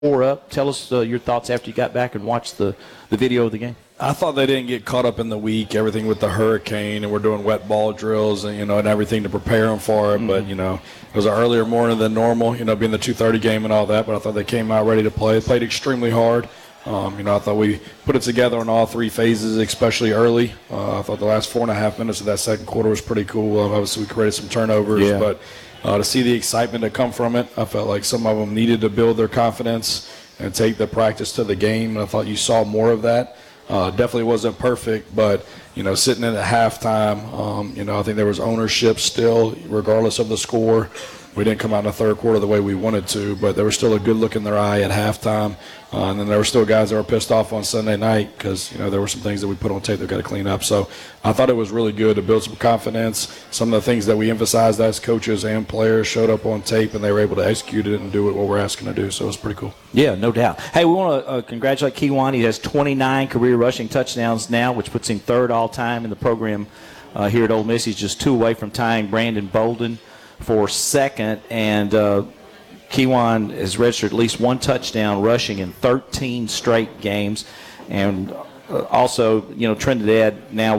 tore up. Tell us your thoughts after you got back and watched the video of the game. I thought they didn't get caught up in the week, everything with the hurricane, and we're doing wet ball drills and, and everything to prepare them for it. Mm-hmm. But, it was an earlier morning than normal, being the 2:30 game and all that. But I thought they came out ready to play. They played extremely hard. I thought we put it together in all three phases, especially early. I thought the last 4.5 minutes of that second quarter was pretty cool. Obviously, we created some turnovers, but to see the excitement that come from it, I felt like some of them needed to build their confidence and take the practice to the game. And I thought you saw more of that. Definitely wasn't perfect, but, sitting in at halftime, I think there was ownership still, regardless of the score. We didn't come out in the third quarter the way we wanted to, but there was still a good look in their eye at halftime. And then there were still guys that were pissed off on Sunday night because, there were some things that we put on tape that got to clean up. So I thought it was really good to build some confidence. Some of the things that we emphasized as coaches and players showed up on tape, and they were able to execute it and do what we're asking to do. So it was pretty cool. Yeah, no doubt. Hey, we want to congratulate Kewan. He has 29 career rushing touchdowns now, which puts him third all-time in the program here at Ole Miss. He's just 2 away from tying Brandon Bolden for second, and Kewan has registered at least 1 touchdown rushing in 13 straight games. And also, Trinidad now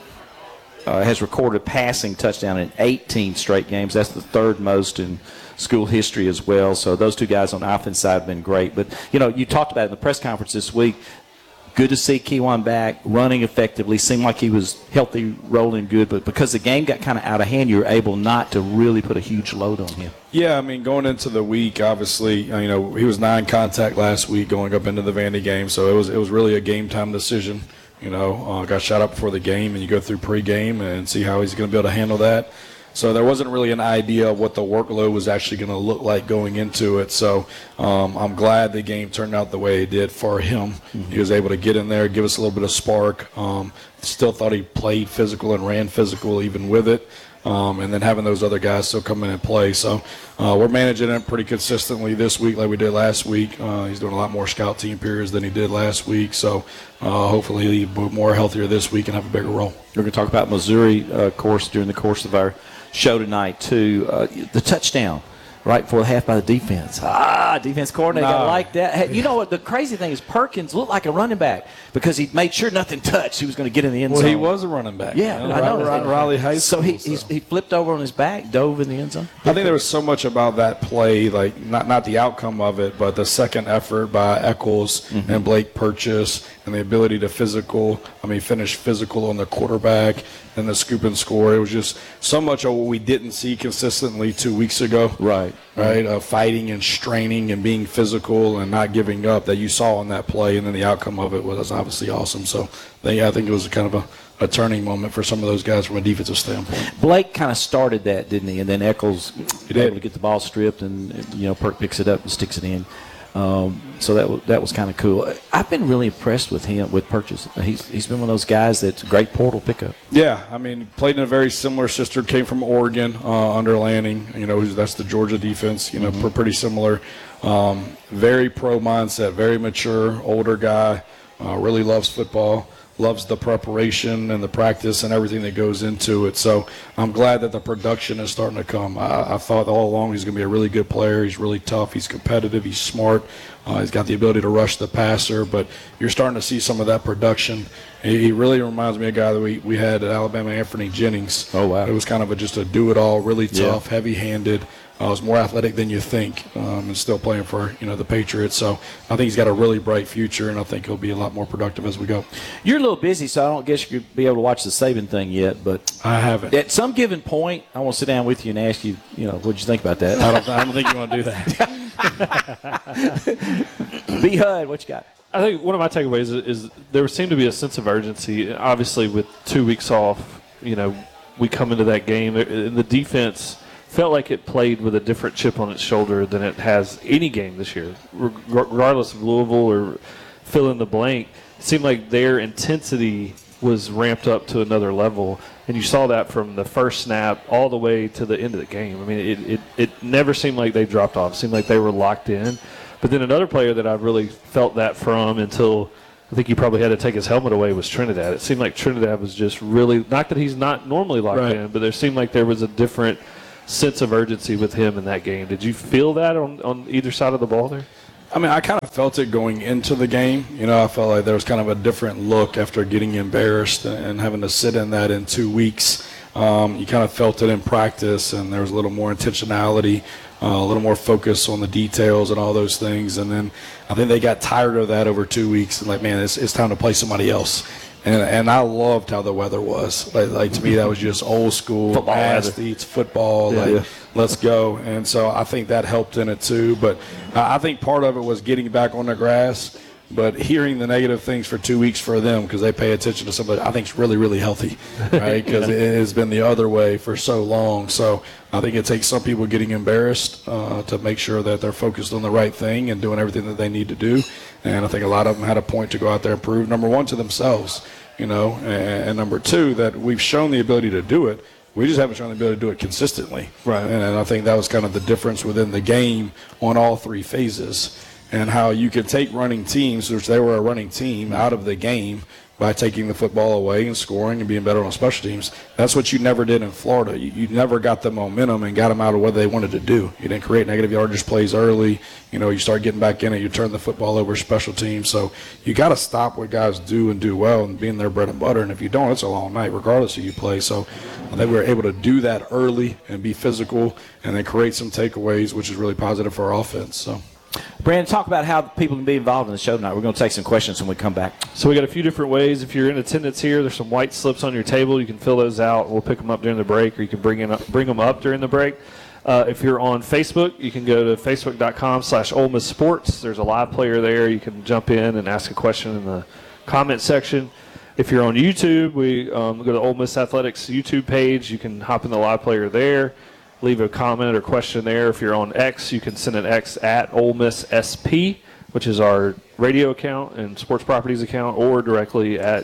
has recorded passing touchdown in 18 straight games. That's the third most in school history as well. So those 2 guys on the offense side have been great. But, you talked about it in the press conference this week. Good to see Kewan back, running effectively. Seemed like he was healthy, rolling good. But because the game got kind of out of hand, you were able not to really put a huge load on him. Yeah, going into the week, obviously, he was 9-contact last week going up into the Vandy game. So it was really a game-time decision. Got shot up before the game, and you go through pregame and see how he's going to be able to handle that. So there wasn't really an idea of what the workload was actually going to look like going into it. So I'm glad the game turned out the way it did for him. Mm-hmm. He was able to get in there, give us a little bit of spark. Still thought he played physical and ran physical even with it. And then having those other guys still come in and play. So we're managing it pretty consistently this week like we did last week. He's doing a lot more scout team periods than he did last week. So hopefully he'll be more healthier this week and have a bigger role. We're going to talk about Missouri, of course, during the course of our show tonight, too. The touchdown right before the half by the defense. Defense coordinator, I like that. Hey, you know what? The crazy thing is Perkins looked like a running back because he made sure nothing touched. He was going to get in the end zone. Well, he was a running back. Yeah, I know. Raleigh High School. So he flipped over on his back, dove in the end zone. I think there was so much about that play, like not the outcome of it, but the second effort by Eccles and Blake Purchase and the ability to finish physical on the quarterback and the scoop and score. It was just so much of what we didn't see consistently 2 weeks ago. Right. Fighting and straining and being physical and not giving up that you saw on that play, and then the outcome of it was obviously awesome. So, I think it was kind of a turning moment for some of those guys from a defensive standpoint. Blake kind of started that, didn't he? And then Eccles was able to get the ball stripped, and Perk picks it up and sticks it in. So that was kind of cool. I've been really impressed with him, with Purchase. He's been one of those guys that's a great portal pickup. Yeah, played in a very similar system, came from Oregon under Lanning. That's the Georgia defense. Pretty similar. Very pro mindset, very mature, older guy. Really loves football. Loves the preparation and the practice and everything that goes into it. So I'm glad that the production is starting to come. I thought all along he's going to be a really good player. He's really tough. He's competitive. He's smart. He's got the ability to rush the passer. But you're starting to see some of that production. He really reminds me of a guy that we had at Alabama, Anthony Jennings. Oh, wow. It was kind of just a do-it-all, really tough, heavy-handed. Was more athletic than you think, and still playing for the Patriots. So I think he's got a really bright future, and I think he'll be a lot more productive as we go. You're a little busy, so I don't guess you'll be able to watch the Saban thing yet. But I haven't. At some given point, I want to sit down with you and ask you, what'd you think about that? I don't think you want to do that. B. Hud, what you got? I think one of my takeaways is there seemed to be a sense of urgency. Obviously, with 2 weeks off, we come into that game, and the defense felt like it played with a different chip on its shoulder than it has any game this year, regardless of Louisville or fill in the blank. It seemed like their intensity was ramped up to another level, and you saw that from the first snap all the way to the end of the game. It never seemed like they dropped off. It seemed like they were locked in. But then another player that I really felt that from until I think he probably had to take his helmet away was Trinidad. It seemed like Trinidad was just really, not that he's not normally locked in, but there seemed like there was a different sense of urgency with him in that game. Did you feel that on either side of the ball there? I mean, I kind of felt it going into the game. You know, I felt like there was kind of a different look after getting embarrassed and having to sit in that in 2 weeks. You kind of felt it in practice, and there was a little more intentionality, a little more focus on the details and all those things. And then I think they got tired of that over 2 weeks and like, man, it's time to play somebody else. And I loved how the weather was. Like to me, that was just old school Football athletes, football. Let's go. And so I think that helped in it too. But I think part of it was getting back on the grass. But hearing the negative things for 2 weeks for them because they pay attention to somebody, I think is really, really healthy, right? Because it has been the other way for so long. So I think it takes some people getting embarrassed to make sure that they're focused on the right thing and doing everything that they need to do. And I think a lot of them had a point to go out there and prove, number one, to themselves, you know, and number two, that we've shown the ability to do it. We just haven't shown the ability to do it consistently. Right. And I think that was kind of the difference within the game on all three phases. And how you could take running teams, which they were a running team, out of the game by taking the football away and scoring and being better on special teams. That's what you never did in Florida. You never got the momentum and got them out of what they wanted to do. You didn't create negative yardage plays early. You know, you start getting back in it, you turn the football over special teams. So you got to stop what guys do and do well and being their bread and butter. And if you don't, it's a long night, regardless of who you play. So I think we were able to do that early and be physical and then create some takeaways, which is really positive for our offense. So. Brandon, talk about how people can be involved in the show tonight. We're going to take some questions when we come back. So we got a few different ways. If you're in attendance here, there's some white slips on your table. You can fill those out. We'll pick them up during the break, or you can bring them up during the break. If you're on Facebook, you can go to facebook.com/Ole Miss Sports. There's a live player there. You can jump in and ask a question in the comment section. If you're on YouTube, we go to Ole Miss Athletics YouTube page. You can hop in the live player there. Leave a comment or question there. If you're on X, you can send an X at Ole Miss SP, which is our radio account and sports properties account, or directly at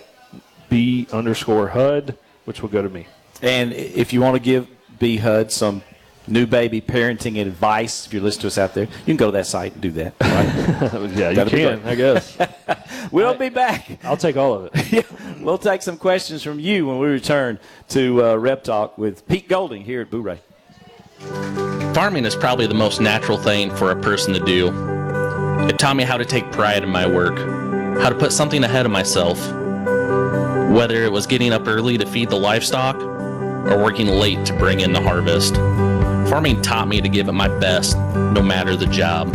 B_HUD, which will go to me. And if you want to give B HUD some new baby parenting advice, if you're listening to us out there, you can go to that site and do that. Right? Yeah, you can, I guess. We'll be back. I'll take all of it. Yeah, we'll take some questions from you when we return to Rep Talk with Pete Golding here at Boo Ray. Farming is probably the most natural thing for a person to do. It taught me how to take pride in my work, how to put something ahead of myself, whether it was getting up early to feed the livestock or working late to bring in the harvest. Farming taught me to give it my best, no matter the job.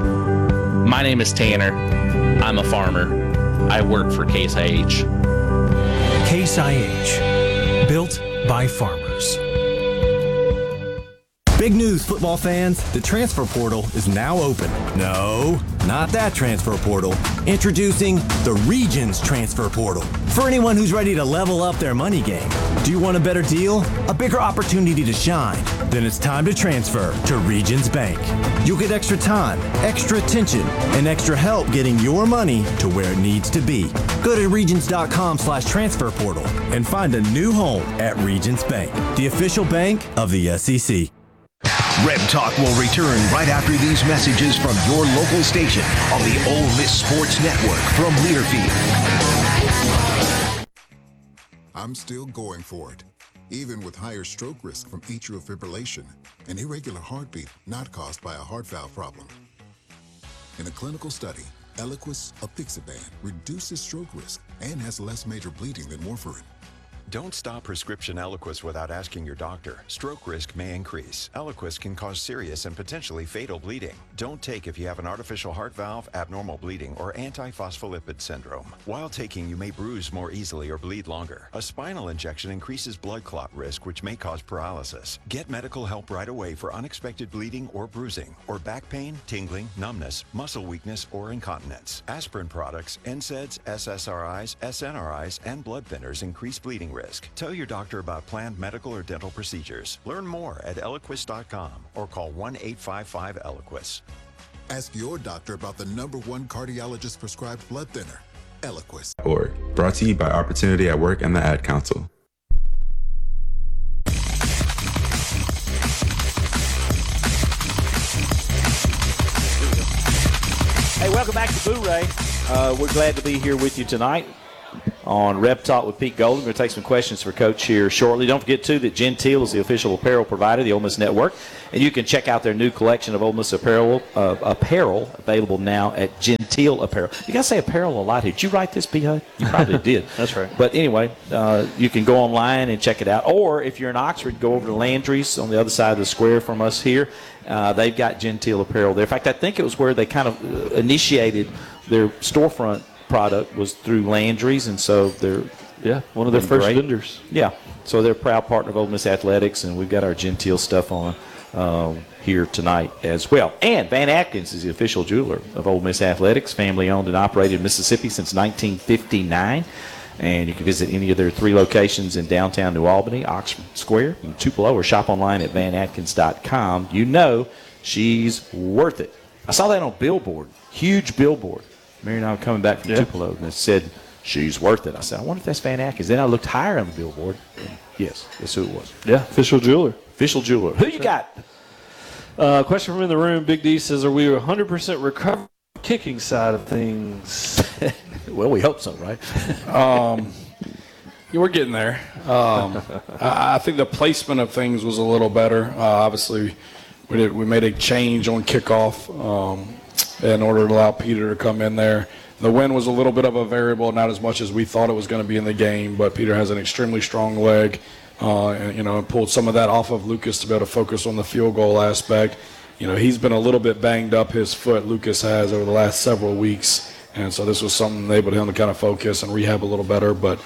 My name is Tanner. I'm a farmer. I work for Case IH. Case IH, built by farmers. Big news, football fans. The transfer portal is now open. No, not that transfer portal. Introducing the Regions Transfer Portal. For anyone who's ready to level up their money game. Do you want a better deal? A bigger opportunity to shine? Then it's time to transfer to Regions Bank. You'll get extra time, extra attention, and extra help getting your money to where it needs to be. Go to regions.com/transfer portal and find a new home at Regions Bank, the official bank of the SEC. Rep Talk will return right after these messages from your local station on the Ole Miss Sports Network from Learfield. I'm still going for it, even with higher stroke risk from atrial fibrillation, an irregular heartbeat not caused by a heart valve problem. In a clinical study, Eliquis apixaban reduces stroke risk and has less major bleeding than warfarin. Don't stop prescription Eliquis without asking your doctor. Stroke risk may increase. Eliquis can cause serious and potentially fatal bleeding. Don't take if you have an artificial heart valve, abnormal bleeding, or antiphospholipid syndrome. While taking, you may bruise more easily or bleed longer. A spinal injection increases blood clot risk, which may cause paralysis. Get medical help right away for unexpected bleeding or bruising, or back pain, tingling, numbness, muscle weakness, or incontinence. Aspirin products, NSAIDs, SSRIs, SNRIs, and blood thinners increase bleeding risk. Tell your doctor about planned medical or dental procedures. Learn more at Eliquis.com or call 1-855-ELIQUIS. Ask your doctor about the #1 cardiologist prescribed blood thinner, Eliquis. Brought to you by Opportunity at Work and the Ad Council. Hey, welcome back to Boo Ray. We're glad to be here with you tonight. on Rep Talk with Pete Golden. We're going to take some questions for Coach here shortly. Don't forget, too, that Gentile is the official apparel provider of the Ole Miss Network, and you can check out their new collection of Ole Miss apparel available now at Gentile Apparel. You got to say apparel a lot here. Did you write this, P. Hud? You probably did. That's right. But anyway, you can go online and check it out. Or if you're in Oxford, go over to Landry's on the other side of the square from us here. They've got Gentile Apparel there. In fact, I think it was where they kind of initiated their storefront product was through Landry's, and so they're one of their first great vendors. Yeah, so they're a proud partner of Ole Miss Athletics, and we've got our Gentile stuff on here tonight as well. And Van Atkins is the official jeweler of Ole Miss Athletics, family owned and operated in Mississippi since 1959. And you can visit any of their 3 locations in downtown New Albany, Oxford Square, and Tupelo, or shop online at vanatkins.com. You know she's worth it. I saw that on billboard, huge billboard. Mary and I were coming back from Tupelo, and it said, she's worth it. I said, I wonder if that's Van Atkins. Then I looked higher on the billboard, and yes, that's who it was. Yeah, official jeweler. Official jeweler. Who you got? Question from in the room. Big D says, are we 100% recovered kicking side of things? Well, we hope so, right? We're getting there. I think the placement of things was a little better. Obviously, we made a change on kickoff in order to allow Peter to come in there. The wind was a little bit of a variable, not as much as we thought it was going to be in the game, but Peter has an extremely strong leg, and pulled some of that off of Lucas to be able to focus on the field goal aspect. He's been a little bit banged up, his foot, Lucas has, over the last several weeks, and so this was something that enabled him to kind of focus and rehab a little better. But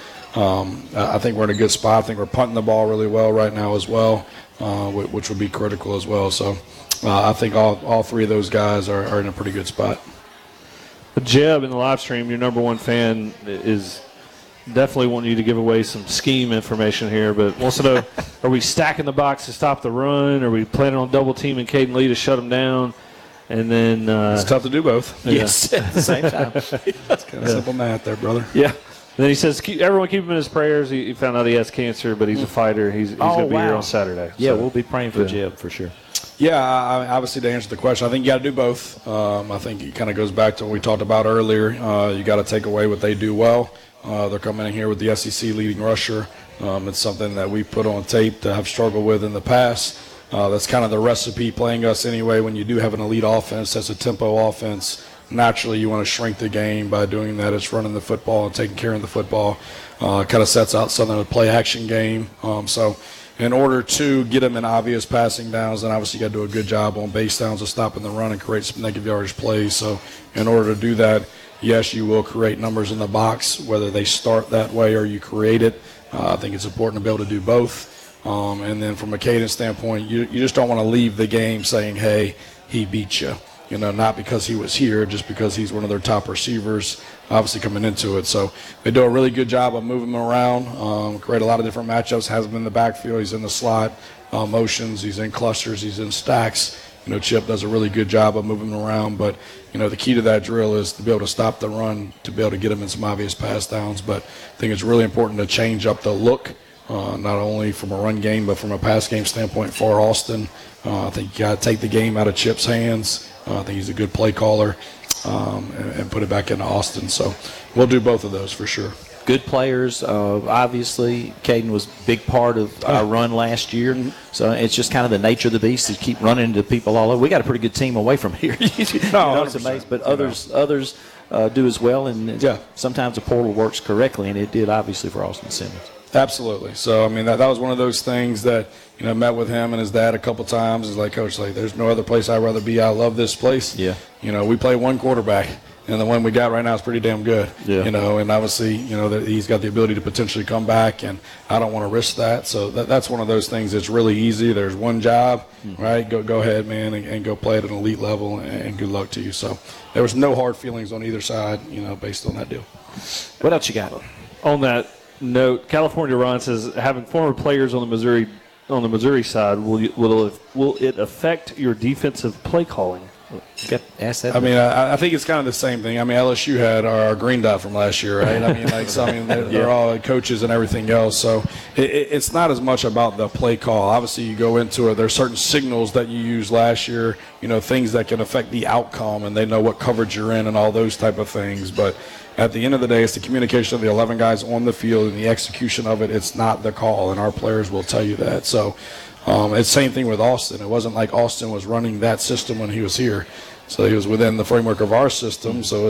I think we're in a good spot. I think we're punting the ball really well right now as well, which would be critical as well. So I think all 3 of those guys are in a pretty good spot. Jeb in the live stream, your number 1 fan, is definitely wanting you to give away some scheme information here, but wants to know, are we stacking the box to stop the run? Are we planning on double teaming Caden Lee to shut him down? And then it's tough to do both. Yes, at the same time. It's kind of simple math there, brother. Yeah. And then he says, everyone keep him in his prayers. He found out he has cancer, but he's a fighter. He's going to be here on Saturday. Yeah, we'll be praying for Jeb for sure. Yeah, obviously to answer the question, I think you got to do both. I think it kind of goes back to what we talked about earlier. You got to take away what they do well. They're coming in here with the SEC leading rusher. It's something that we put on tape to have struggled with in the past. That's kind of the recipe playing us anyway. When you do have an elite offense, that's a tempo offense. Naturally, you want to shrink the game by doing that. It's running the football and taking care of the football. Kind of sets out something of a play-action game. So in order to get them in obvious passing downs, then obviously you got to do a good job on base downs of stopping the run and create some negative yardage plays. So in order to do that, yes, you will create numbers in the box, whether they start that way or you create it. I think it's important to be able to do both. And then from a cadence standpoint, you just don't want to leave the game saying, hey, he beat you. Not because he was here, just because he's one of their top receivers, obviously coming into it. So they do a really good job of moving him around, create a lot of different matchups. Has him in the backfield, he's in the slot, motions, he's in clusters, he's in stacks. Chip does a really good job of moving him around. But, the key to that drill is to be able to stop the run, to be able to get him in some obvious pass downs. But I think it's really important to change up the look. Not only from a run game, but from a pass game standpoint for Austin. I think you got to take the game out of Chip's hands. I think he's a good play caller and put it back into Austin. So we'll do both of those for sure. Good players. Obviously, Caden was a big part of our run last year. So it's just kind of the nature of the beast to keep running into people all over. We got a pretty good team away from here. It's amazing. But others do as well. And sometimes the portal works correctly, and it did obviously for Austin Simmons. Absolutely. So, that was one of those things that, met with him and his dad a couple times. It's like, Coach, there's no other place I'd rather be. I love this place. Yeah. We play one quarterback, and the one we got right now is pretty damn good. Yeah. And obviously, that he's got the ability to potentially come back, and I don't want to risk that. So that's one of those things that's really easy. There's one job, right? Go ahead, man, and go play at an elite level, and good luck to you. So there was no hard feelings on either side, based on that deal. What else you got? On that note, California Ron says, having former players on the Missouri side, will it affect your defensive play calling? Ask that. I mean, I think it's kind of the same thing. I mean, LSU had our green dot from last year, right? I mean, they're all coaches and everything else. So it's not as much about the play call. Obviously, you go into it. There's certain signals that you used last year, things that can affect the outcome, and they know what coverage you're in and all those type of things. But at the end of the day, it's the communication of the 11 guys on the field and the execution of it. It's not the call, and our players will tell you that. So it's the same thing with Austin. It wasn't like Austin was running that system when he was here. So he was within the framework of our system. So